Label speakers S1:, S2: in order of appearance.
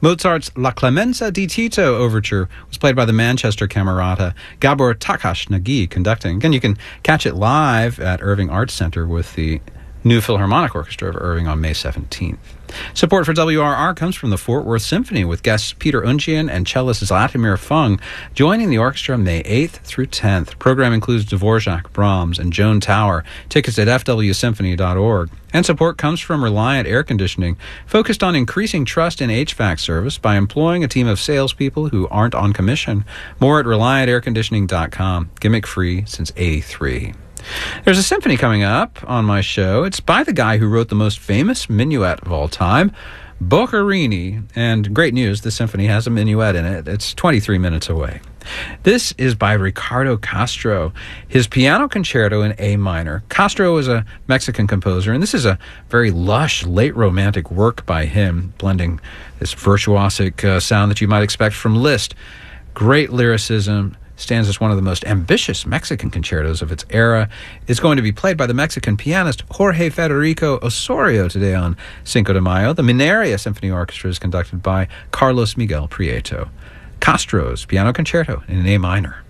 S1: Mozart's La Clemenza di Tito overture was played by the Manchester Camerata. Gabor Takas-Nagy conducting. Again, you can catch it live at Irving Arts Center with the New Philharmonic Orchestra of Irving on May 17th. Support for WRR comes from the Fort Worth Symphony with guests Peter Unjian and cellist Zlatomir Fung joining the orchestra May 8th through 10th. The program includes Dvorak, Brahms, and Joan Tower. Tickets at fwsymphony.org. And support comes from Reliant Air Conditioning, focused on increasing trust in HVAC service by employing a team of salespeople who aren't on commission. More at ReliantAirConditioning.com. Gimmick free since '83. There's a symphony coming up on my show. It's by the guy who wrote the most famous minuet of all time, Boccherini. And great news, the symphony has a minuet in it. It's 23 minutes away. This is by Ricardo Castro, his piano concerto in A minor. Castro is a Mexican composer, and this is a very lush, late romantic work by him, blending this virtuosic sound that you might expect from Liszt. Great lyricism. Stands as one of the most ambitious Mexican concertos of its era. It's going to be played by the Mexican pianist Jorge Federico Osorio today on Cinco de Mayo. The Mineria Symphony Orchestra is conducted by Carlos Miguel Prieto. Castro's Piano Concerto in A minor.